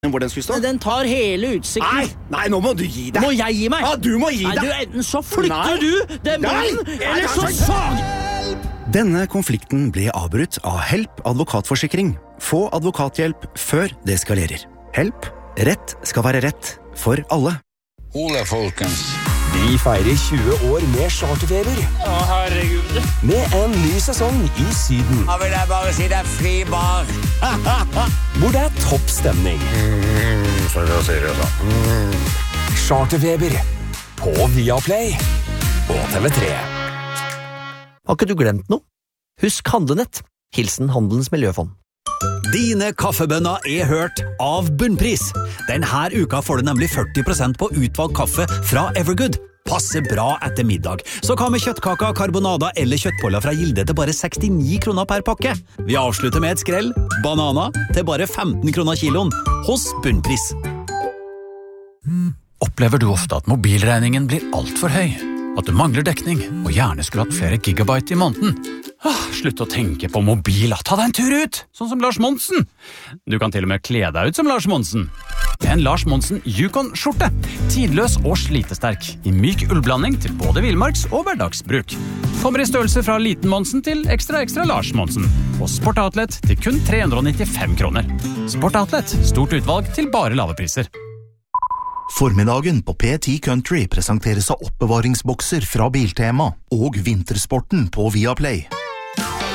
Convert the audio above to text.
Hvor den skulle stå? Den tar hele utsikten. Nei, nå må du gi deg. Må jeg gi meg? Ja, du må gi deg. Nei, enten så flytter du demonen, eller så sag... Denne konflikten ble avbrutt av Help advokatforsikring. Få advokathjelp før det eskalerer. Help. Rett skal være rett for alle. Ole, folkens. Vi feirer 20 år med Charterfeber. Å, herregud. Med en ny sesong i Syden. Da vil jeg bare si det er fri bar. Hvor det er topp stemning. Så da sier jeg sånn. Charterfeber. På Viaplay. Og TV3. Har ikke du glemt noe? Husk Handlenett. Hilsen Handelens Miljøfond. Dine kaffebønner er hørt av Bunnpris. Denne uka får du nemlig 40% på utvalgt kaffe fra Evergood. Passer bra etter middag. Så hva med kjøttkaker, karbonader eller kjøttboller fra Gilde til bare 69 kroner per pakke? Vi avslutter med et skrell. Bananer til bare 15 kroner kiloen. Hos Bunnpris. Opplever du ofte at mobilregningen blir alt for høy? At du mangler dekning, og gjerne skulle hatt flere gigabyte i måneden? Slutt å tenke på mobil, ta deg en tur ut, sånn som Lars Monsen. Du kan til og med kle deg ut som Lars Monsen. Med en Lars Monsen Yukon-skjorte. Tidløs og slitesterk, i myk ullblanding til både villmarks- og hverdagsbruk. Kommer i størrelse fra liten Monsen til ekstra Lars Monsen. Og Sport Outlet til kun 395 kroner. Sport Outlet, stort utvalg til bare lave priser. Formiddagen på P10 Country presenteres av oppbevaringsbokser fra Biltema og vintersporten på Viaplay.